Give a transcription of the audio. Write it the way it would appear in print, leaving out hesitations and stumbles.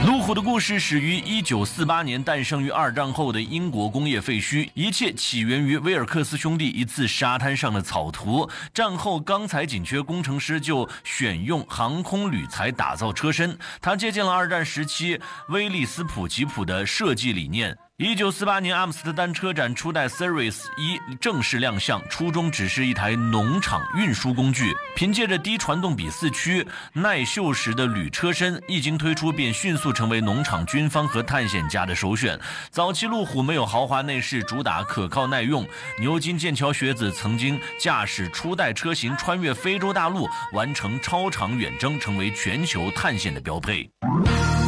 路虎的故事始于1948年，诞生于二战后的英国工业废墟，一切起源于威尔克斯兄弟一次沙滩上的草图。战后钢材紧缺，工程师就选用航空铝材打造车身，他借鉴了二战时期威利斯普吉普的设计理念。1948年阿姆斯特丹车展初代 Series 1正式亮相，初衷只是一台农场运输工具，凭借着低传动比4驱、耐锈蚀的铝车身，一经推出便迅速成为农场军方和探险家的首选。早期路虎没有豪华内饰，主打可靠耐用。牛津剑桥学子曾经驾驶初代车型穿越非洲大陆，完成超长远征，成为全球探险的标配。